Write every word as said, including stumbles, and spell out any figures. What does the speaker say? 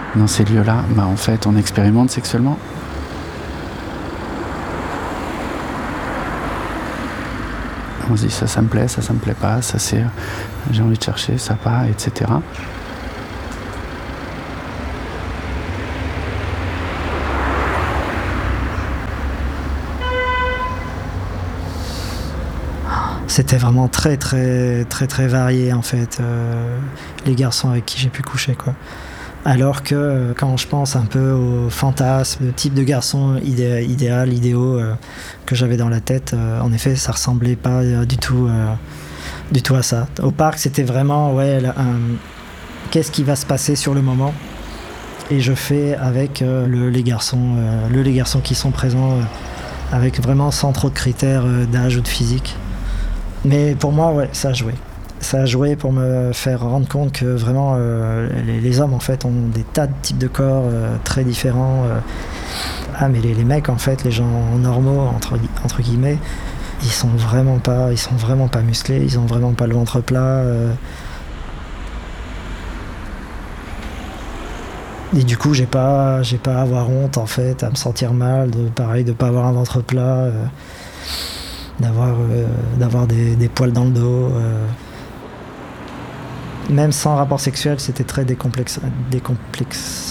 dans ces lieux-là, bah en fait on expérimente sexuellement. On se dit ça, ça me plaît, ça, ça me plaît pas, ça c'est, j'ai envie de chercher, ça pas, et cetera. C'était vraiment très très très très varié en fait, euh, les garçons avec qui j'ai pu coucher quoi. Alors que euh, quand je pense un peu au fantasme, le type de garçon idé- idéal, idéaux euh, que j'avais dans la tête, euh, en effet ça ressemblait pas euh, du tout, euh, du tout à ça. Au parc c'était vraiment ouais, là, un, qu'est-ce qui va se passer sur le moment et je fais avec euh, le, les garçons, euh, le, les garçons qui sont présents, euh, avec vraiment sans trop de critères euh, d'âge ou de physique. Mais pour moi, ouais, ça a joué. Ça a joué pour me faire rendre compte que vraiment, euh, les, les hommes, en fait, ont des tas de types de corps euh, très différents. Euh. Ah, mais les, les mecs, en fait, les gens normaux, entre, entre guillemets, ils sont vraiment pas, ils sont vraiment pas musclés, ils ont vraiment pas le ventre plat. Euh. Et du coup, j'ai pas, j'ai pas à avoir honte, en fait, à me sentir mal, de, pareil, de pas avoir un ventre plat. Euh. D'avoir, euh, d'avoir des, des poils dans le dos. Euh. Même sans rapport sexuel, c'était très décomplexe, décomplexe,